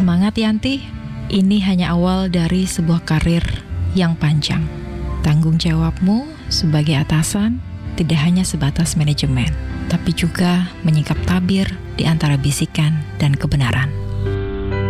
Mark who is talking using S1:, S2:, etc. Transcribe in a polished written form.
S1: Semangat Yanti, ini hanya awal dari sebuah karir yang panjang. Tanggung jawabmu sebagai atasan tidak hanya sebatas manajemen, tapi juga menyingkap tabir di antara bisikan dan kebenaran.